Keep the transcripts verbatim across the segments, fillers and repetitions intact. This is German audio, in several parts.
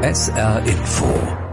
S R Info.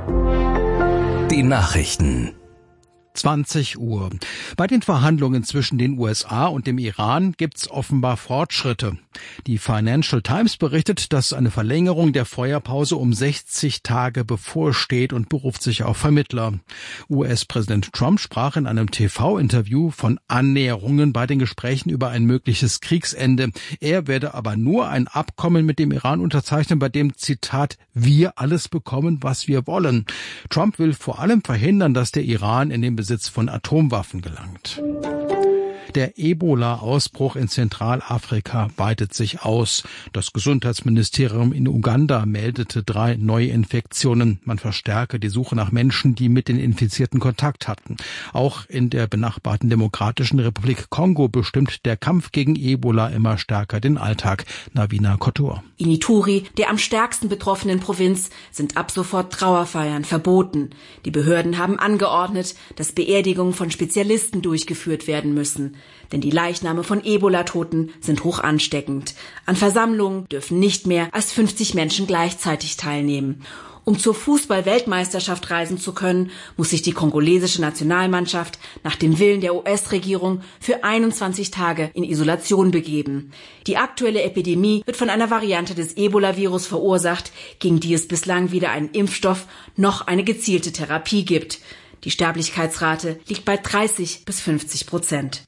Die Nachrichten. zwanzig Uhr. Bei den Verhandlungen zwischen den U S A und dem Iran gibt's offenbar Fortschritte. Die Financial Times berichtet, dass eine Verlängerung der Feuerpause um sechzig Tage bevorsteht und beruft sich auf Vermittler. U S-Präsident Trump sprach in einem T V-Interview von Annäherungen bei den Gesprächen über ein mögliches Kriegsende. Er werde aber nur ein Abkommen mit dem Iran unterzeichnen, bei dem, Zitat, wir alles bekommen, was wir wollen. Trump will vor allem verhindern, dass der Iran in den Besitz von Atomwaffen gelangt. Der Ebola-Ausbruch in Zentralafrika weitet sich aus. Das Gesundheitsministerium in Uganda meldete drei Neuinfektionen. Man verstärke die Suche nach Menschen, die mit den Infizierten Kontakt hatten. Auch in der benachbarten Demokratischen Republik Kongo bestimmt der Kampf gegen Ebola immer stärker den Alltag. Navina Kotor. In Ituri, der am stärksten betroffenen Provinz, sind ab sofort Trauerfeiern verboten. Die Behörden haben angeordnet, dass Beerdigungen von Spezialisten durchgeführt werden müssen. Denn die Leichname von Ebola-Toten sind hoch ansteckend. An Versammlungen dürfen nicht mehr als fünfzig Menschen gleichzeitig teilnehmen. Um zur Fußball-Weltmeisterschaft reisen zu können, muss sich die kongolesische Nationalmannschaft nach dem Willen der U S-Regierung für einundzwanzig Tage in Isolation begeben. Die aktuelle Epidemie wird von einer Variante des Ebola-Virus verursacht, gegen die es bislang weder einen Impfstoff noch eine gezielte Therapie gibt. Die Sterblichkeitsrate liegt bei dreißig bis fünfzig Prozent.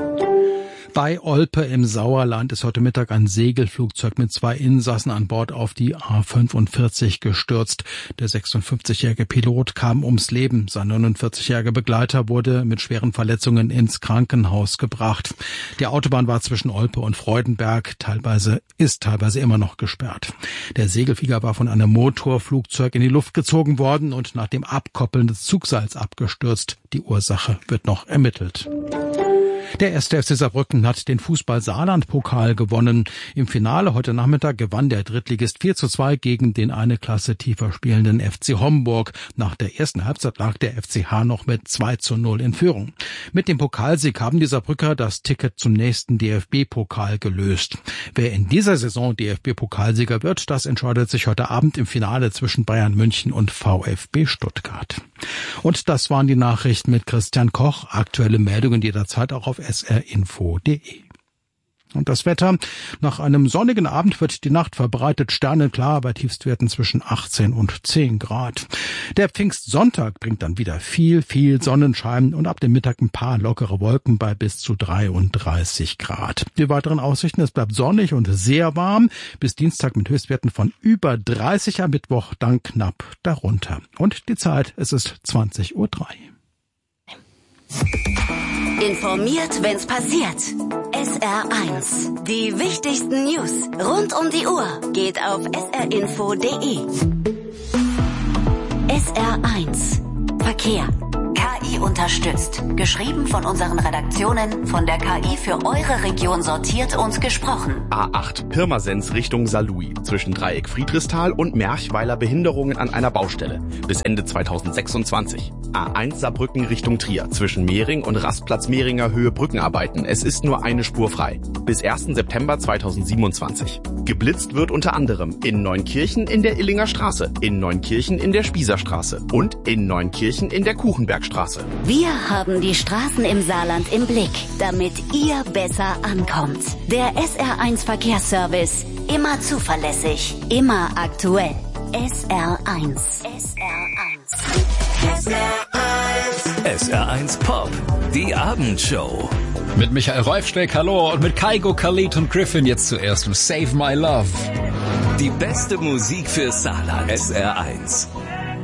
Bei Olpe im Sauerland ist heute Mittag ein Segelflugzeug mit zwei Insassen an Bord auf die A fünfundvierzig gestürzt. Der sechsundfünfzigjährige Pilot kam ums Leben. Sein neunundvierzigjähriger Begleiter wurde mit schweren Verletzungen ins Krankenhaus gebracht. Die Autobahn war zwischen Olpe und Freudenberg teilweise, ist teilweise immer noch gesperrt. Der Segelflieger war von einem Motorflugzeug in die Luft gezogen worden und nach dem Abkoppeln des Zugseils abgestürzt. Die Ursache wird noch ermittelt. Der erste F C Saarbrücken hat den Fußball-Saarland-Pokal gewonnen. Im Finale heute Nachmittag gewann der Drittligist vier zu zwei gegen den eine Klasse tiefer spielenden F C Homburg. Nach der ersten Halbzeit lag der F C H noch mit zwei zu null in Führung. Mit dem Pokalsieg haben die Saarbrücker das Ticket zum nächsten D F B-Pokal gelöst. Wer in dieser Saison D F B-Pokalsieger wird, das entscheidet sich heute Abend im Finale zwischen Bayern München und VfB Stuttgart. Und das waren die Nachrichten mit Christian Koch. Aktuelle Meldungen jederzeit auch auf s r info punkt d e. Und das Wetter: Nach einem sonnigen Abend wird die Nacht verbreitet sternenklar bei Tiefstwerten zwischen achtzehn und zehn Grad. Der Pfingstsonntag bringt dann wieder viel, viel Sonnenschein und ab dem Mittag ein paar lockere Wolken bei bis zu dreiunddreißig Grad. Die weiteren Aussichten: Es bleibt sonnig und sehr warm. Bis Dienstag mit Höchstwerten von über dreißig, am Mittwoch dann knapp darunter. Und die Zeit: Es ist zwanzig Uhr drei. Informiert, wenn's passiert. S R eins. Die wichtigsten News rund um die Uhr geht auf s r info punkt d e. S R eins. Verkehr. K I unterstützt. Geschrieben von unseren Redaktionen, von der K I für eure Region sortiert und gesprochen. A acht Pirmasens Richtung Saarlouis. Zwischen Dreieck Friedrichsthal und Merchweiler Behinderungen an einer Baustelle. Bis Ende zweitausendsechsundzwanzig. A eins Saarbrücken Richtung Trier. Zwischen Mehring und Rastplatz Mehringer Höhe Brückenarbeiten. Es ist nur eine Spur frei. Bis ersten September zweitausendsiebenundzwanzig. Geblitzt wird unter anderem in Neunkirchen in der Illinger Straße, in Neunkirchen in der Spießerstraße und in Neunkirchen in der Kuchenbergstraße. Wir haben die Straßen im Saarland im Blick, damit ihr besser ankommt. Der S R eins Verkehrsservice. Immer zuverlässig, immer aktuell. S R eins. S R eins. S R eins. S R eins Pop. Die Abendshow. Mit Michael Reufsteck, hallo, und mit Kaigo, Khalid und Griffin jetzt zuerst Save My Love. Die beste Musik für Saarland. S R eins.